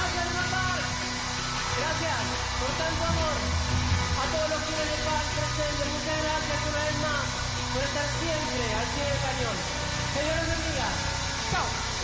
Gracias, Luna Park. Gracias por tanto amor. A todos los clubes de paz presentes, muchas gracias una vez más por estar siempre al pie del cañón. Que Dios los bendiga. Chao.